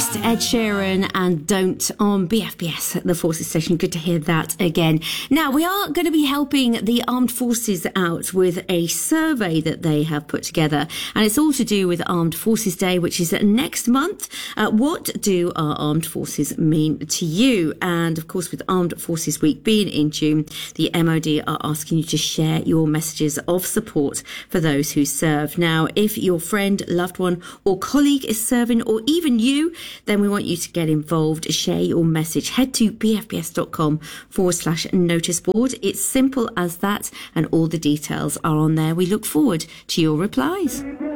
Artist, Ed Sheeran and Don't on BFBS, the Forces Station. Good to hear that again. Now, we are going to be helping the Armed Forces out with a survey that they have put together, and it's all to do with Armed Forces Day, which is next month. What do our armed forces mean to you? And of course, with Armed Forces Week being in June, the MOD are asking you to share your messages of support for those who serve. Now, if your friend, loved one or colleague is serving, or even you, then we want you to get involved. Share your message. Head to bfbs.com/notice board. It's simple as that, and all the details are on there. We look forward to your replies.